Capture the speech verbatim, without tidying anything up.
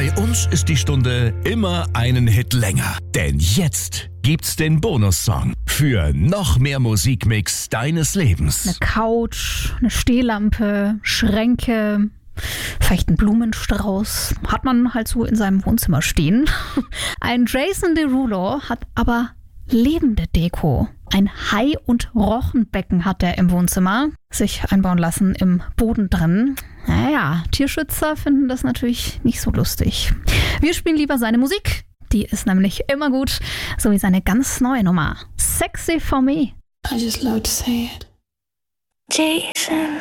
Bei uns ist die Stunde immer einen Hit länger. Denn jetzt gibt's den Bonussong für noch mehr Musikmix deines Lebens. Eine Couch, eine Stehlampe, Schränke, vielleicht ein Blumenstrauß. Hat man halt so in seinem Wohnzimmer stehen. Ein Jason Derulo hat aber lebende Deko. Ein Hai- und Rochenbecken hat er im Wohnzimmer sich einbauen lassen im Boden drin. Naja, Tierschützer finden das natürlich nicht so lustig. Wir spielen lieber seine Musik. Die ist nämlich immer gut. So wie seine ganz neue Nummer. Sexy for me. I just love to say it. Jason